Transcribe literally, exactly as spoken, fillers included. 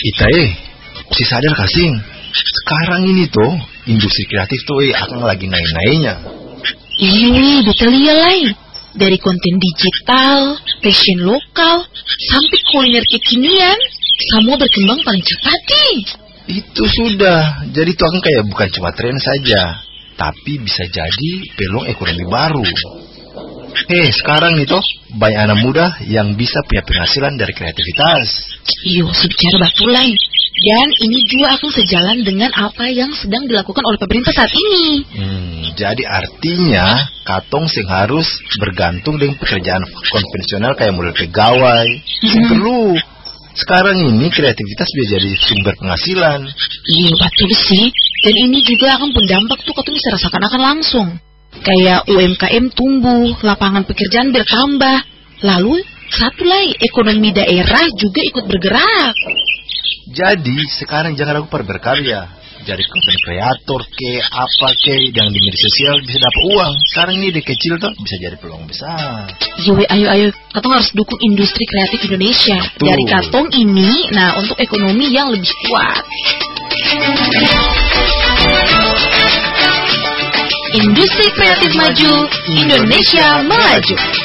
Ita eh, si sadar kasing. Sekarang ini tuh industri kreatif tuh eh akan lagi naik-naiknya. Iya, betul ya lai. Dari konten digital, fashion lokal, sampai kuliner kekinian, semua berkembang paling cepat nih. Itu sudah, jadi itu akan kayak bukan cuma tren saja, tapi bisa jadi peluang ekonomi baru. Eh, sekarang nih toh banyak anak muda yang bisa punya penghasilan dari kreativitas. Iyo, sebicara betul lai. Dan ini juga akan sejalan dengan apa yang sedang dilakukan oleh pemerintah saat ini. Hmm, jadi artinya katong sing harus bergantung dengan pekerjaan konvensional kayak model pegawai. Hmm. Perlu. Sekarang ini kreativitas bisa jadi sumber penghasilan. Iya betul sih. Dan ini juga akan berdampak tuh katong bisa rasakan akan langsung. Kayak U M K M tumbuh, lapangan pekerjaan bertambah. Lalu satu lagi ekonomi daerah juga ikut bergerak. Jadi sekarang jangan ragu pada berkarya. Jadi konten kreator ke apa ke yang di media sosial bisa dapat uang. Sekarang ini dari kecil tuh bisa jadi peluang besar. Yo, ayo ayo, katong harus dukung industri kreatif Indonesia. Betul. Dari katong ini, nah untuk ekonomi yang lebih kuat. Industri kreatif maju, Indonesia melaju.